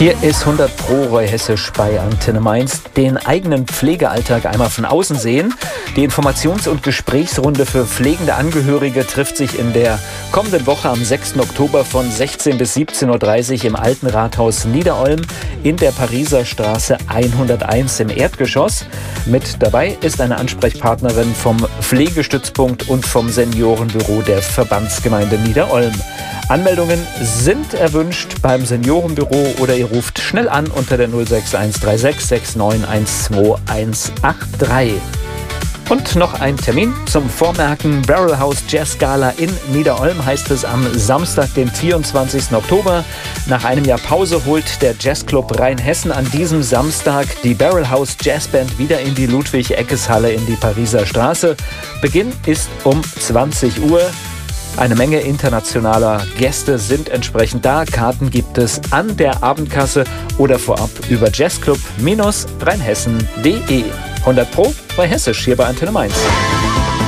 Hier ist 100 Pro Roy Hessisch bei Antenne Mainz. Den eigenen Pflegealltag einmal von außen sehen. Die Informations- und Gesprächsrunde für pflegende Angehörige trifft sich in der kommenden Woche am 6. Oktober von 16 bis 17.30 Uhr im Alten Rathaus Niederolm in der Pariser Straße 101 im Erdgeschoss. Mit dabei ist eine Ansprechpartnerin vom Pflegestützpunkt und vom Seniorenbüro der Verbandsgemeinde Niederolm. Anmeldungen sind erwünscht beim Seniorenbüro oder ihr ruft schnell an unter der 06136 6912183. Und noch ein Termin zum Vormerken: Barrel House Jazz Gala in Niederolm heißt es am Samstag, den 24. Oktober. Nach einem Jahr Pause holt der Jazzclub Rheinhessen an diesem Samstag die Barrel House Jazzband wieder in die Ludwig-Eckes-Halle in die Pariser Straße. Beginn ist um 20 Uhr. Eine Menge internationaler Gäste sind entsprechend da. Karten gibt es an der Abendkasse oder vorab über jazzclub-rheinhessen.de. 100 Pro bei Hessisch hier bei Antenne Mainz.